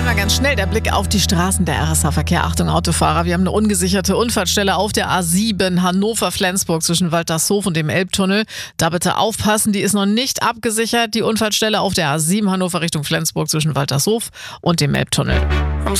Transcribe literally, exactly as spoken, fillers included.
Einmal ganz schnell der Blick auf die Straßen, der R S H-Verkehr. Achtung Autofahrer, wir haben eine ungesicherte Unfallstelle auf der A sieben Hannover-Flensburg zwischen Waltershof und dem Elbtunnel. Da bitte aufpassen, die ist noch nicht abgesichert. Die Unfallstelle auf der A sieben Hannover Richtung Flensburg zwischen Waltershof und dem Elbtunnel.